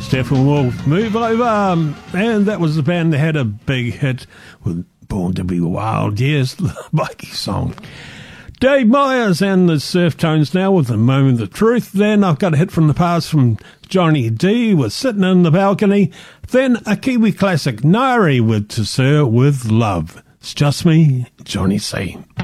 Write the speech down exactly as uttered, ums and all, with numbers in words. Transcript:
Stefan Wolf, Move Over. And that was the band that had a big hit with Born to Be Wild. Yes, the bikey song. Dave Myers and the Surf Tones now with The Moment of Truth. Then I've got a hit from the past from Johnny D with Sitting in the Balcony. Then a Kiwi classic, Nari with To Sir with Love. It's just me, Johnny C.